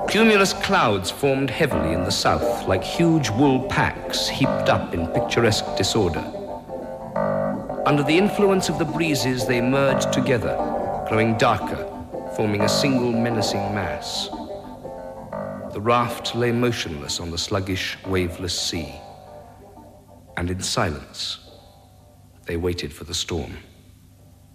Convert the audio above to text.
Cumulus clouds formed heavily in the south, like huge wool packs heaped up in picturesque disorder. Under the influence of the breezes, they merged together, growing darker, forming a single menacing mass. The raft lay motionless on the sluggish, waveless sea, and in silence, they waited for the storm.